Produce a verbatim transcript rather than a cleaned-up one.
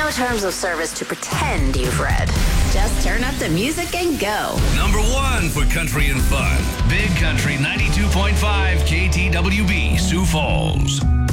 no terms of service to pretend you've read. Just turn up the music and go. Number one for country and fun. Big Country ninety-two point five K T W B, Sioux Falls.